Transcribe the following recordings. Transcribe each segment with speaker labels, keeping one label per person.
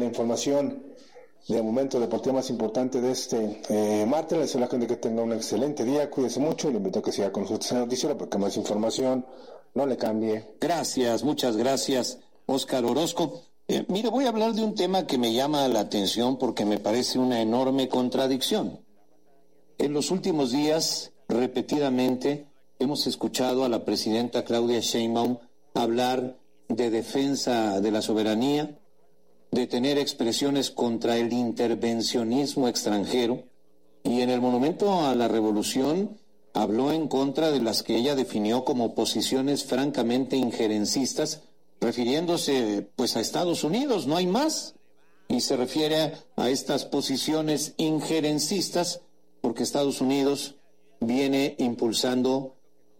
Speaker 1: la información de momento deportivo más importante de este martes. Le deseo a la gente que tenga un excelente día, cuídese mucho y le invito a que siga con nosotros en el noticiero porque más información, no le cambie.
Speaker 2: Gracias, muchas gracias, Óscar Orozco. Mire, voy a hablar de un tema que me llama la atención porque me parece una enorme contradicción. En los últimos días, repetidamente, hemos escuchado a la presidenta Claudia Sheinbaum hablar de defensa de la soberanía, de tener expresiones contra el intervencionismo extranjero, y en el Monumento a la Revolución habló en contra de las que ella definió como posiciones francamente injerencistas, refiriéndose pues a Estados Unidos, no hay más, y se refiere a estas posiciones injerencistas porque Estados Unidos viene impulsando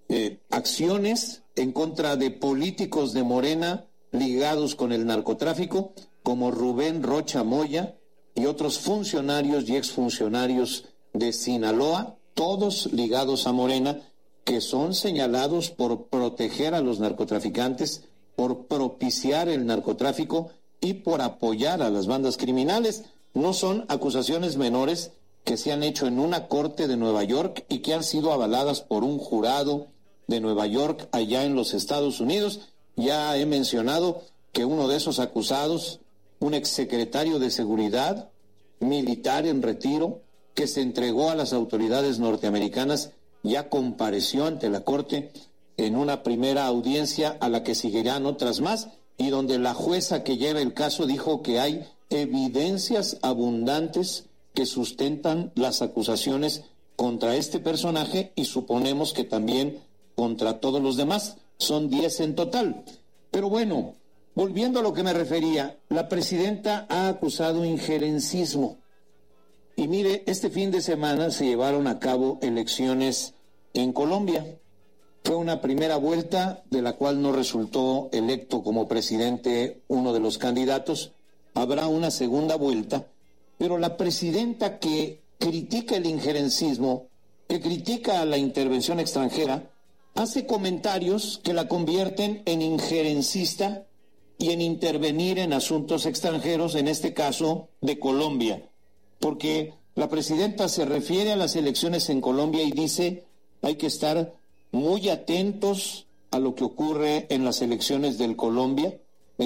Speaker 2: acciones en contra de políticos de Morena ligados con el narcotráfico, como Rubén Rocha Moya y otros funcionarios y exfuncionarios de Sinaloa, todos ligados a Morena, que son señalados por proteger a los narcotraficantes, por propiciar el narcotráfico y por apoyar a las bandas criminales. No son acusaciones menores que se han hecho en una corte de Nueva York y que han sido avaladas por un jurado de Nueva York allá en los Estados Unidos. Ya he mencionado que uno de esos acusados, un exsecretario de Seguridad militar en retiro, que se entregó a las autoridades norteamericanas, ya compareció ante la corte en una primera audiencia a la que seguirán otras más, y donde la jueza que lleva el caso dijo que hay evidencias abundantes que sustentan las acusaciones contra este personaje y suponemos que también contra todos los demás. Son 10 en total. Pero bueno, volviendo a lo que me refería, la presidenta ha acusado injerencismo. Y mire, este fin de semana se llevaron a cabo elecciones en Colombia. Fue una primera vuelta de la cual no resultó electo como presidente uno de los candidatos. Habrá una segunda vuelta, pero la presidenta que critica el injerencismo, que critica a la intervención extranjera, hace comentarios que la convierten en injerencista y en intervenir en asuntos extranjeros, en este caso de Colombia, porque la presidenta se refiere a las elecciones en Colombia y dice hay que estar muy atentos a lo que ocurre en las elecciones de Colombia.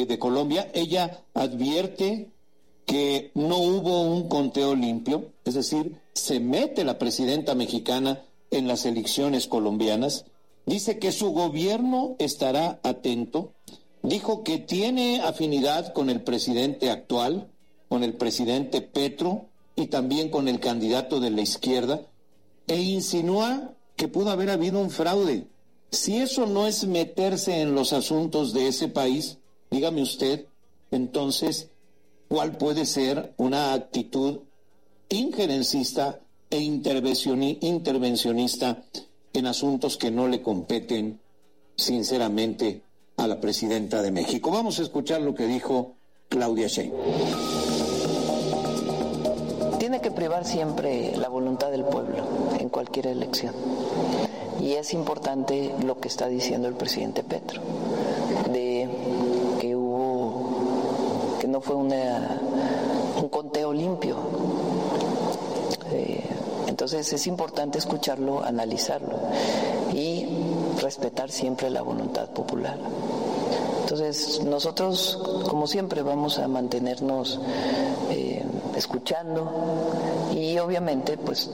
Speaker 2: Ella advierte que no hubo un conteo limpio, es decir, se mete la presidenta mexicana en las elecciones colombianas. Dice que su gobierno estará atento. Dijo que tiene afinidad con el presidente actual, con el presidente Petro y también con el candidato de la izquierda, e insinúa que pudo haber habido un fraude. Si eso no es meterse en los asuntos de ese país, dígame usted, entonces, ¿cuál puede ser una actitud injerencista e intervencionista en asuntos que no le competen, sinceramente, a la presidenta de México? Vamos a escuchar lo que dijo Claudia Sheinbaum.
Speaker 3: Tiene que privar siempre la voluntad del pueblo en cualquier elección. Y es importante lo que está diciendo el presidente Petro, de que no fue un conteo limpio. Entonces es importante escucharlo, analizarlo y respetar siempre la voluntad popular. Entonces nosotros, como siempre, vamos a mantenernos escuchando y obviamente pues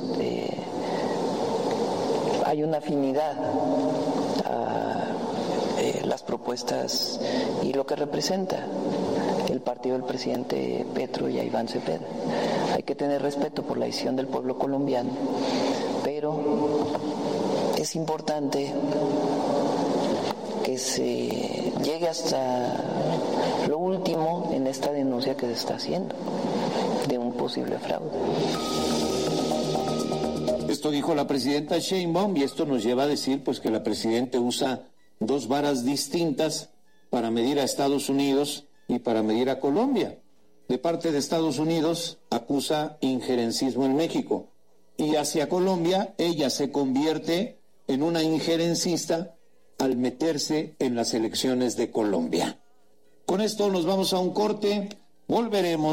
Speaker 3: hay una afinidad a las propuestas y lo que representa el partido del presidente Petro y a Iván Cepeda. Hay que tener respeto por la decisión del pueblo colombiano, pero es importante que se llegue hasta lo último en esta denuncia que se está haciendo de un posible fraude.
Speaker 2: Esto dijo la presidenta Sheinbaum y esto nos lleva a decir pues que la presidenta usa dos varas distintas para medir a Estados Unidos y para medir a Colombia. De parte de Estados Unidos acusa injerencismo en México y hacia Colombia ella se convierte en una injerencista al meterse en las elecciones de Colombia. Con esto nos vamos a un corte, volveremos.